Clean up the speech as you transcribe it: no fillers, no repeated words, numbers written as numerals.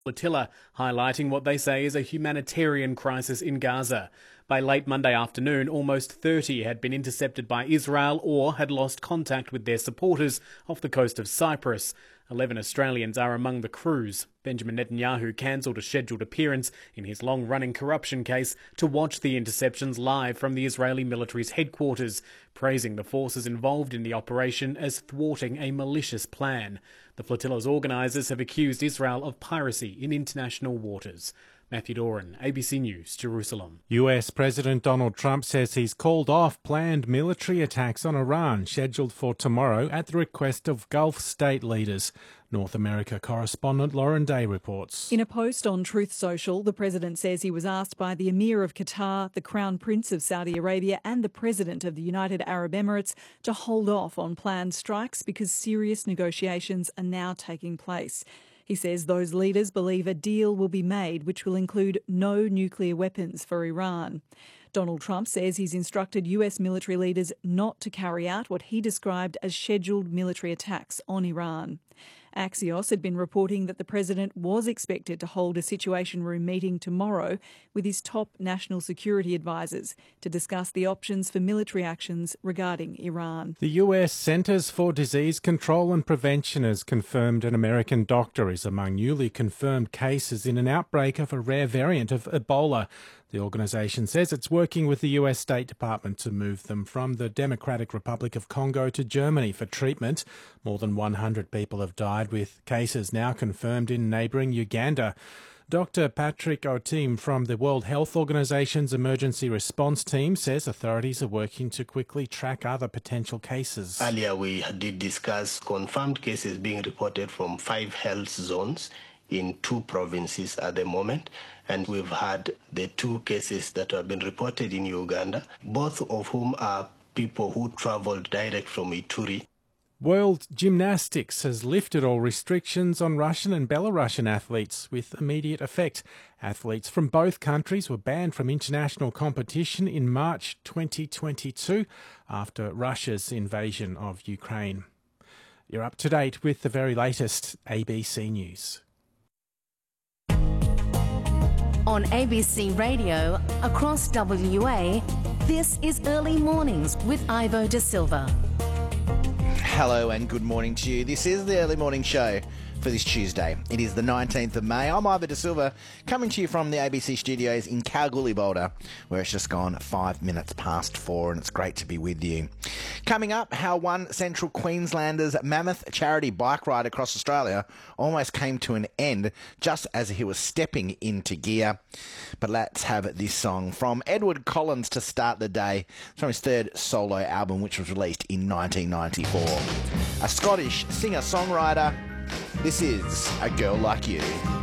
flotilla, highlighting what they say is a humanitarian crisis in Gaza. By late Monday afternoon, almost 30 had been intercepted by Israel or had lost contact with their supporters off the coast of Cyprus. 11 Australians are among the crews. Benjamin Netanyahu cancelled a scheduled appearance in his long-running corruption case to watch the interceptions live from the Israeli military's headquarters, praising the forces involved in the operation as thwarting a malicious plan. The flotilla's organisers have accused Israel of piracy in international waters. Matthew Doran, ABC News, Jerusalem. US President Donald Trump says he's called off planned military attacks on Iran scheduled for tomorrow at the request of Gulf state leaders. North America correspondent Lauren Day reports. In a post on Truth Social, the president says he was asked by the Emir of Qatar, the Crown Prince of Saudi Arabia and the President of the United Arab Emirates to hold off on planned strikes because serious negotiations are now taking place. He says those leaders believe a deal will be made which will include no nuclear weapons for Iran. Donald Trump says he's instructed US military leaders not to carry out what he described as scheduled military attacks on Iran. Axios had been reporting that the president was expected to hold a Situation Room meeting tomorrow with his top national security advisers to discuss the options for military actions regarding Iran. The US Centers for Disease Control and Prevention has confirmed an American doctor is among newly confirmed cases in an outbreak of a rare variant of Ebola. The organisation says it's working with the US State Department to move them from the Democratic Republic of Congo to Germany for treatment. More than 100 people have died, with cases now confirmed in neighbouring Uganda. Dr. Patrick Otim from the World Health Organization's Emergency Response Team says authorities are working to quickly track other potential cases. Earlier we did discuss confirmed cases being reported from 5 health zones in 2 provinces at the moment, and we've had the 2 cases that have been reported in Uganda, both of whom are people who travelled direct from Ituri. World Gymnastics has lifted all restrictions on Russian and Belarusian athletes with immediate effect. Athletes from both countries were banned from international competition in March 2022 after Russia's invasion of Ukraine. You're up to date with the very latest ABC News. On ABC Radio, across WA, this is Early Mornings with Ivo De Silva. Hello and good morning to you. This is the Early Morning Show for this Tuesday. It is the 19th of May. I'm Ivo De Silva, coming to you from the ABC studios in Kalgoorlie, Boulder, where it's just gone 5 minutes past 4, and it's great to be with you. Coming up, how one Central Queenslander's mammoth charity bike ride across Australia almost came to an end just as he was stepping into gear. But let's have this song from Edward Collins to start the day. It's from his 3rd solo album, which was released in 1994. A Scottish singer-songwriter. This is A Girl Like You.